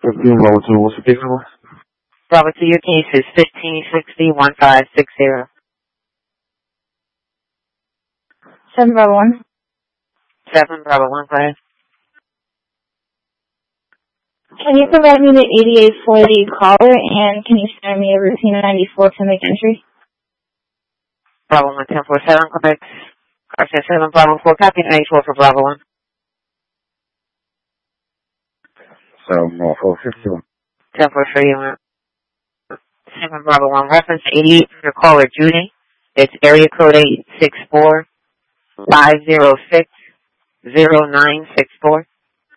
Bravo 2, what's the case number? Bravo 2, your case is 1560-1560. 7 Bravo 1. 7 Bravo 1, go ahead. Can you provide me the ETA for the caller, and can you send me a routine 94 to make entry? Bravo 1, 1047, correct. Car 7 Bravo 4, copy 94 for Bravo 1. 7 Bravo 51. 1043, you want 7 Bravo 1, reference 88 for your caller, Judy. It's area code 864-506-0964.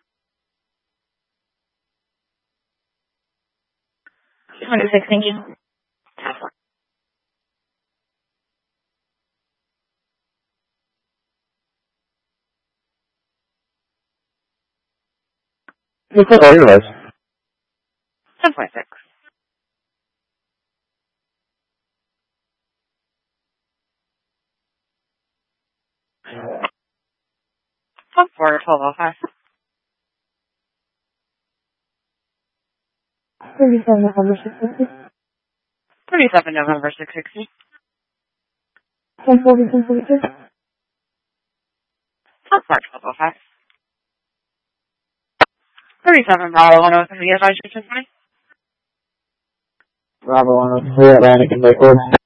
26, thank you. 10-4. What's up, your license? 10.6. Fuck 1205. 37 November 660. 37 November 660. 1040, 1042. Fuck 1205. 37 Bravo 103, advise your 1020. Bravo 103, Atlantic and Lakewood.